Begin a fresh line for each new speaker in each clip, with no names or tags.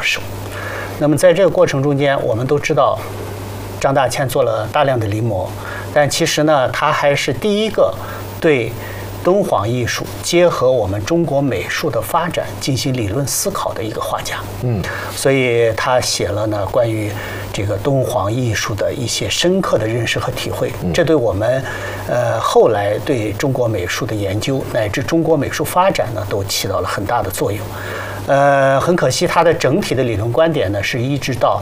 授。那么在这个过程中间，我们都知道张大千做了大量的临摹，但其实呢，他还是第一个对敦煌艺术结合我们中国美术的发展进行理论思考的一个画家。所以他写了呢关于这个敦煌艺术的一些深刻的认识和体会，这对我们后来对中国美术的研究乃至中国美术发展呢都起到了很大的作用。很可惜，他的整体的理论观点呢是一直到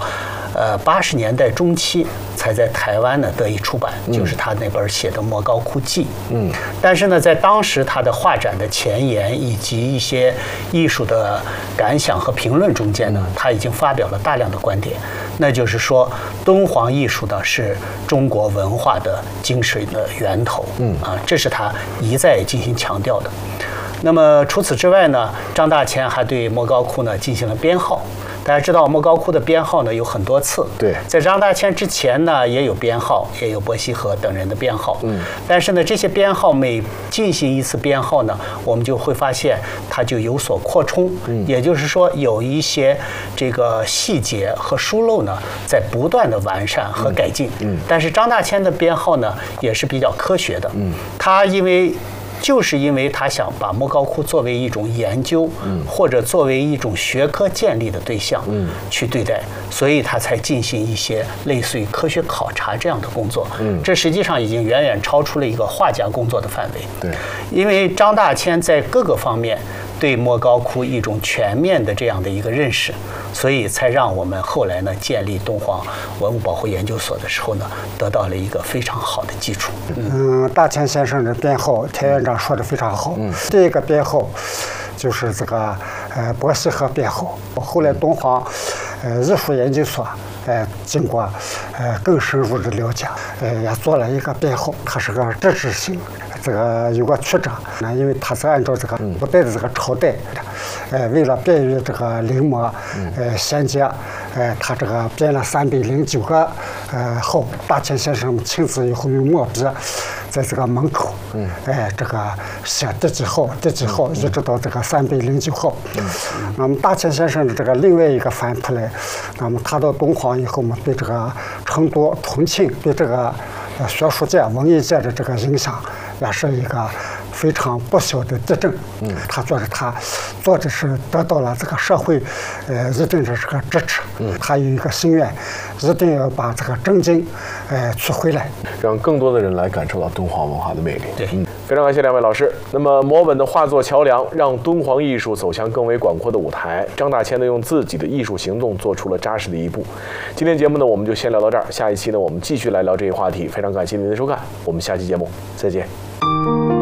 80年代中期才在台湾呢得以出版，就是他那本写的《莫高窟记》。但是呢，在当时他的画展的前言以及一些艺术的感想和评论中间呢，他已经发表了大量的观点，那就是说，敦煌艺术呢是中国文化的精神的源头。这是他一再进行强调的。那么除此之外呢，张大千还对莫高窟呢进行了编号。大家知道莫高窟的编号呢有很多次，
对，
在张大千之前呢也有编号，也有伯希和等人的编号。但是呢，这些编号每进行一次编号呢，我们就会发现它就有所扩充。也就是说，有一些这个细节和疏漏呢在不断的完善和改进。但是张大千的编号呢也是比较科学的。他就是因为他想把莫高窟作为一种研究，或者作为一种学科建立的对象，去对待，所以他才进行一些类似于科学考察这样的工作。这实际上已经远远超出了一个画家工作的范围。
对，
因为张大千在各个方面对莫高窟一种全面的这样的一个认识，所以才让我们后来呢建立敦煌文物保护研究所的时候呢，得到了一个非常好的基础。
大千先生的编号，田院长说的非常好。第一个编号就是这个伯希和编号。后来敦煌艺术研究所经过更深入的了解，也做了一个编号，它是个支持性。这个有个曲折，因为它是按照这个古代的这个朝代，为了便于这个临摹衔接，他这个编了309个号。大千先生亲自以后用墨笔在这个门口，这个写第几号，一直到这个309号。那么大千先生的这个另外一个反扑来，那么他到敦煌以后嘛，对这个成都、重庆对这个学术界、文艺界的这个影响，也是一个非常不小的地震。他做的是得到了这个社会一定的这个支持。他有一个心愿，一定要把这个真经取回来，
让更多的人来感受到敦煌文化的魅力。
对，
非常感谢两位老师。那么摹本的画作桥梁，让敦煌艺术走向更为广阔的舞台。张大千呢，用自己的艺术行动做出了扎实的一步。今天节目呢，我们就先聊到这儿，下一期呢，我们继续来聊这一话题。非常感谢您的收看，我们下期节目再见。